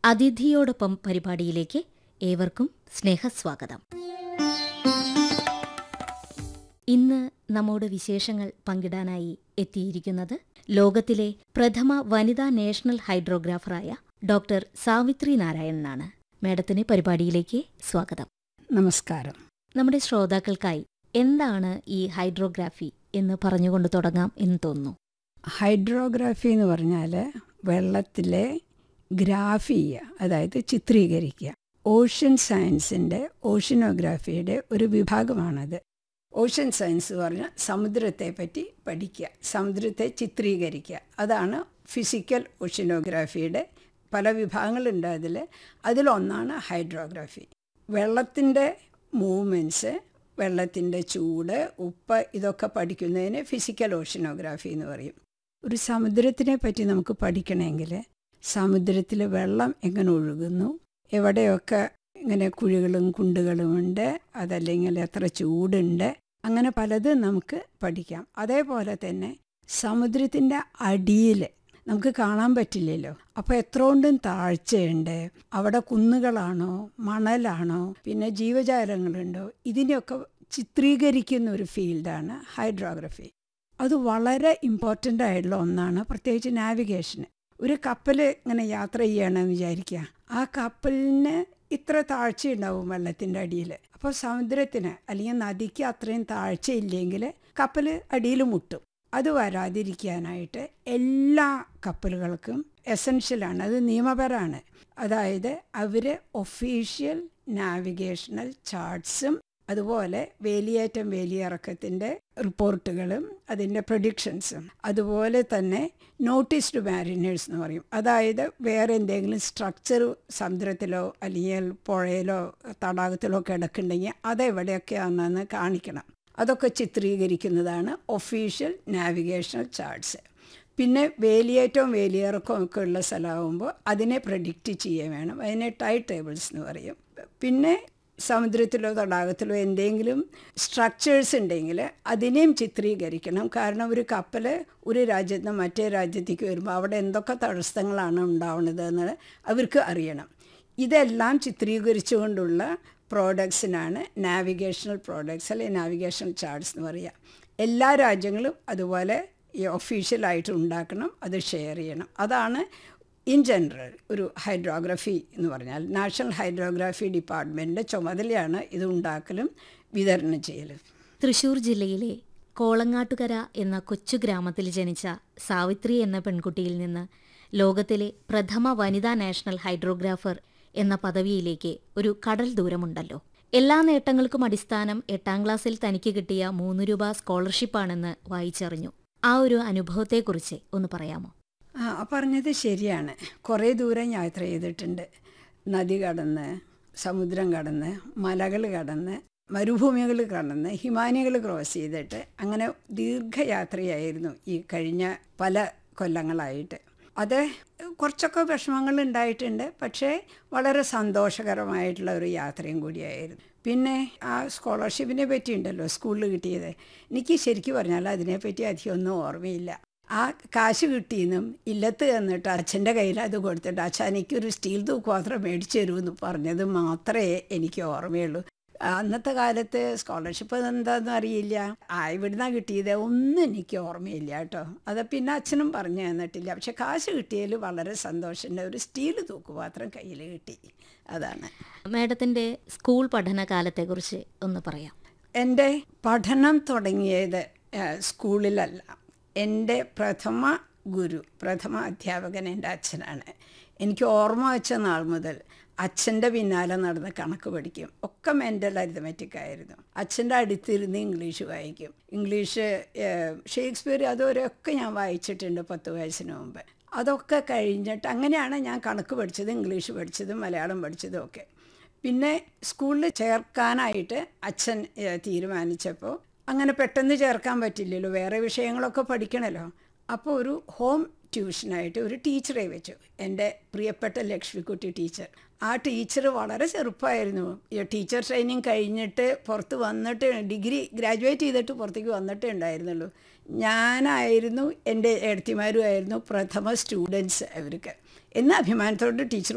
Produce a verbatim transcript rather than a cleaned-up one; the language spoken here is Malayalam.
അതിഥിയോടൊപ്പം പരിപാടിയിലേക്ക് ഏവർക്കും സ്നേഹസ്വാഗതം. ഇന്ന് നമ്മോട് വിശേഷങ്ങൾ പങ്കിടാനായി എത്തിയിരിക്കുന്നത് ലോകത്തിലെ പ്രഥമ വനിതാ നാഷണൽ ഹൈഡ്രോഗ്രാഫറായ ഡോക്ടർ സാവിത്രി നാരായണനാണ്. മാഡത്തിന് പരിപാടിയിലേക്ക് സ്വാഗതം. നമസ്കാരം. നമ്മുടെ ശ്രോതാക്കൾക്കായി എന്താണ് ഈ ഹൈഡ്രോഗ്രാഫി എന്ന് പറഞ്ഞുകൊണ്ട് തുടങ്ങാം എന്ന് തോന്നുന്നു. ഹൈഡ്രോഗ്രാഫി എന്ന് പറഞ്ഞാൽ വെള്ളത്തിലെ ഗ്രാഫി ചെയ്യുക, അതായത് ചിത്രീകരിക്കുക. ഓഷ്യൻ സയൻസിൻ്റെ ഓഷ്യനോഗ്രാഫിയുടെ ഒരു വിഭാഗമാണത്. ഓഷ്യൻ സയൻസ് പറഞ്ഞാൽ സമുദ്രത്തെ പറ്റി പഠിക്കുക, സമുദ്രത്തെ ചിത്രീകരിക്കുക. അതാണ് ഫിസിക്കൽ ഓഷ്യനോഗ്രാഫിയുടെ പല വിഭാഗങ്ങളുണ്ട്. അതിൽ അതിലൊന്നാണ് ഹൈഡ്രോഗ്രാഫി. വെള്ളത്തിൻ്റെ മൂവ്മെൻറ്റ്സ്, വെള്ളത്തിൻ്റെ ചൂട്, ഉപ്പ്, ഇതൊക്കെ പഠിക്കുന്നതിന് ഫിസിക്കൽ ഓഷ്യനോഗ്രാഫി എന്ന് പറയും. ഒരു സമുദ്രത്തിനെ പറ്റി നമുക്ക് പഠിക്കണമെങ്കിൽ സമുദ്രത്തിൽ വെള്ളം എങ്ങനെ ഒഴുകുന്നു, എവിടെയൊക്കെ ഇങ്ങനെ കുഴികളും കുണ്ടുകളുമുണ്ട്, അതല്ലെങ്കിൽ എത്ര ചൂടുണ്ട്, അങ്ങനെ പലതും നമുക്ക് പഠിക്കാം. അതേപോലെ തന്നെ സമുദ്രത്തിൻ്റെ അടിയിൽ നമുക്ക് കാണാൻ പറ്റില്ലല്ലോ, അപ്പോൾ എത്ര കൊണ്ടും താഴ്ചയുണ്ട്, അവിടെ കുന്നുകളാണോ മണലാണോ പിന്നെ ജീവജാലങ്ങളുണ്ടോ, ഇതിനെയൊക്കെ ചിത്രീകരിക്കുന്ന ഒരു ഫീൽഡാണ് ഹൈഡ്രോഗ്രഫി. അത് വളരെ ഇമ്പോർട്ടൻ്റ് ആയിട്ടുള്ള ഒന്നാണ്, പ്രത്യേകിച്ച് നാവിഗേഷന്. ഒരു കപ്പൽ ഇങ്ങനെ യാത്ര ചെയ്യണമെന്ന് വിചാരിക്കുക, ആ കപ്പലിന് ഇത്ര താഴ്ചയുണ്ടാവും വെള്ളത്തിൻ്റെ അടിയിൽ. അപ്പോൾ സമുദ്രത്തിന് അല്ലെങ്കിൽ നദിക്ക് അത്രയും താഴ്ചയില്ലെങ്കിൽ കപ്പൽ അടിയിൽ മുട്ടും. അത് വരാതിരിക്കാനായിട്ട് എല്ലാ കപ്പലുകൾക്കും എസൻഷ്യലാണ്, അത് നിയമപരമാണ്. അതായത് അവർ ഒഫീഷ്യൽ നാവിഗേഷണൽ ചാർട്ട്സും അതുപോലെ വേലിയേറ്റം വേലിയിറക്കത്തിൻ്റെ റിപ്പോർട്ടുകളും അതിൻ്റെ പ്രഡിക്ഷൻസും, അതുപോലെ തന്നെ നോട്ടീസ് ടു മാരിനേഴ്സ് എന്ന് പറയും. അതായത് വേറെ എന്തെങ്കിലും സ്ട്രക്ചർ സമുദ്രത്തിലോ അല്ലെങ്കിൽ പുഴയിലോ തടാകത്തിലോ കിടക്കുന്നുണ്ടെങ്കിൽ അതെവിടെയൊക്കെയാണെന്ന് കാണിക്കണം. അതൊക്കെ ചിത്രീകരിക്കുന്നതാണ് ഒഫീഷ്യൽ നാവിഗേഷണൽ ചാർട്ട്സ്. പിന്നെ വേലിയേറ്റവും വേലിയിറക്കവും ഒക്കെ ഉള്ള സ്ഥലമാകുമ്പോൾ അതിനെ പ്രഡിക്റ്റ് ചെയ്യാൻ വേണം, അതിനെ ടൈഡ് ടേബിൾസ് എന്ന് പറയും. പിന്നെ സമുദ്രത്തിലോ തടാകത്തിലോ എന്തെങ്കിലും സ്ട്രക്ചേഴ്സ് ഉണ്ടെങ്കിൽ അതിനെയും ചിത്രീകരിക്കണം. കാരണം ഒരു കപ്പൽ ഒരു രാജ്യത്ത് നിന്ന് മറ്റേ രാജ്യത്തേക്ക് വരുമ്പോൾ അവിടെ എന്തൊക്കെ തടസ്സങ്ങളാണ് ഉണ്ടാവുന്നത് എന്ന് അവർക്ക് അറിയണം. ഇതെല്ലാം ചിത്രീകരിച്ചുകൊണ്ടുള്ള പ്രോഡക്ട്സിനാണ് നാവിഗേഷണൽ പ്രോഡക്ട്സ് അല്ലെങ്കിൽ നാവിഗേഷണൽ ചാർട്ട്സ് എന്ന് പറയുക. എല്ലാ രാജ്യങ്ങളും അതുപോലെ ഈ ഒഫീഷ്യലായിട്ട് ഉണ്ടാക്കണം, അത് ഷെയർ ചെയ്യണം. അതാണ് ഇൻ ജനറൽ ഒരു ഹൈഡ്രോഗ്രഫി എന്ന് പറഞ്ഞാൽ. നാഷണൽ ഹൈഡ്രോഗ്രാഫി ഡിപ്പാർട്ട്മെൻറ്റിൻ്റെ ചുമതലയാണ് ഇത് ഉണ്ടാക്കലും വിതരണം ചെയ്യലും. തൃശൂർ ജില്ലയിലെ കോളങ്ങാട്ടുകര എന്ന കൊച്ചു ഗ്രാമത്തിൽ ജനിച്ച സാവിത്രി എന്ന പെൺകുട്ടിയിൽ നിന്ന് ലോകത്തിലെ പ്രഥമ വനിതാ നാഷണൽ ഹൈഡ്രോഗ്രാഫർ എന്ന പദവിയിലേക്ക് ഒരു കടൽ ദൂരമുണ്ടല്ലോ. എല്ലാ നേട്ടങ്ങൾക്കും അടിസ്ഥാനം എട്ടാം ക്ലാസ്സിൽ തനിക്ക് കിട്ടിയ മൂന്ന് രൂപ സ്കോളർഷിപ്പാണെന്ന് വായിച്ചറിഞ്ഞു. ആ ഒരു അനുഭവത്തെക്കുറിച്ച് ഒന്ന് പറയാമോ? ആ പറഞ്ഞത് ശരിയാണ്. കുറേ ദൂരം യാത്ര ചെയ്തിട്ടുണ്ട്. നദി കടന്ന്, സമുദ്രം കടന്ന്, മലകൾ കടന്ന്, മരുഭൂമികൾ കടന്ന്, ഹിമാനികൾ ക്രോസ് ചെയ്തിട്ട് അങ്ങനെ ദീർഘയാത്രയായിരുന്നു ഈ കഴിഞ്ഞ പല കൊല്ലങ്ങളായിട്ട്. അത് കുറച്ചൊക്കെ വിഷമങ്ങൾ ഉണ്ടായിട്ടുണ്ട്, പക്ഷേ വളരെ സന്തോഷകരമായിട്ടുള്ള ഒരു യാത്രയും കൂടിയായിരുന്നു. പിന്നെ ആ സ്കോളർഷിപ്പിനെ പറ്റിയുണ്ടല്ലോ സ്കൂളിൽ കിട്ടിയത്, എനിക്ക് ശരിക്കും പറഞ്ഞാൽ അതിനെപ്പറ്റി അധികം ഒന്നും ഓർമ്മയില്ല. ആ കാശ് കിട്ടിയെന്നും ഇല്ലത്ത് എന്നിട്ട് അച്ഛൻ്റെ കയ്യിൽ അത് കൊടുത്തിട്ട് അച്ഛൻ എനിക്കൊരു സ്റ്റീൽ തൂക്കുപാത്രം മേടിച്ചു തരുമെന്ന് പറഞ്ഞത് മാത്രമേ എനിക്ക് ഓർമ്മയുള്ളൂ. അന്നത്തെ കാലത്ത് സ്കോളർഷിപ്പ് എന്താണെന്ന് അറിയില്ല, ആ ഇവിടുന്നാണ് കിട്ടിയത് ഒന്നും എനിക്ക് ഓർമ്മയില്ല കേട്ടോ. അത് പിന്നെ അച്ഛനും പറഞ്ഞു തന്നിട്ടില്ല. പക്ഷെ കാശ് കിട്ടിയതിൽ വളരെ സന്തോഷമുണ്ട്. ഒരു സ്റ്റീൽ തൂക്കുപാത്രം കയ്യിൽ കിട്ടി, അതാണ്. മാഡത്തിൻ്റെ സ്കൂൾ പഠനകാലത്തെക്കുറിച്ച് ഒന്ന് പറയാം. എൻ്റെ പഠനം തുടങ്ങിയത് സ്കൂളിലല്ല. എൻ്റെ പ്രഥമ ഗുരു, പ്രഥമ അധ്യാപകൻ എൻ്റെ അച്ഛനാണ്. എനിക്ക് ഓർമ്മ വെച്ച നാൾ മുതൽ അച്ഛൻ്റെ പിന്നാലെ നടന്ന് കണക്ക് പഠിക്കും. ഒക്കെ മെൻ്റൽ അരിത്തമെറ്റിക് ആയിരുന്നു. അച്ഛൻ്റെ അടുത്തിരുന്ന് ഇംഗ്ലീഷ് വായിക്കും. ഇംഗ്ലീഷ് ഷേക്സ്പിയർ അതുവരെയൊക്കെ ഞാൻ വായിച്ചിട്ടുണ്ട് പത്ത് വയസ്സിന് മുമ്പ്. അതൊക്കെ കഴിഞ്ഞിട്ട് അങ്ങനെയാണ് ഞാൻ കണക്ക് പഠിച്ചത്, ഇംഗ്ലീഷ് പഠിച്ചതും മലയാളം പഠിച്ചതും ഒക്കെ. പിന്നെ സ്കൂളിൽ ചേർക്കാനായിട്ട് അച്ഛൻ തീരുമാനിച്ചപ്പോൾ അങ്ങനെ പെട്ടെന്ന് ചേർക്കാൻ പറ്റില്ലല്ലോ, വേറെ വിഷയങ്ങളൊക്കെ പഠിക്കണമല്ലോ. അപ്പോൾ ഒരു ഹോം ട്യൂഷനായിട്ട് ഒരു ടീച്ചറെ വെച്ചു, എൻ്റെ പ്രിയപ്പെട്ട ലക്ഷ്മിക്കുട്ടി ടീച്ചർ. ആ ടീച്ചർ വളരെ ചെറുപ്പമായിരുന്നു. ടീച്ചർ ട്രെയിനിങ് കഴിഞ്ഞിട്ട് പുറത്ത് വന്നിട്ട് ഡിഗ്രി ഗ്രാജുവേറ്റ് ചെയ്തിട്ട് പുറത്തേക്ക് വന്നിട്ടേ ഉണ്ടായിരുന്നുള്ളൂ. ഞാനായിരുന്നു എൻ്റെ ഏടത്തിമാരുമായിരുന്നു പ്രഥമ സ്റ്റുഡൻസ് അവർക്ക്. എന്ന അഭിമാനത്തോട് ടീച്ചർ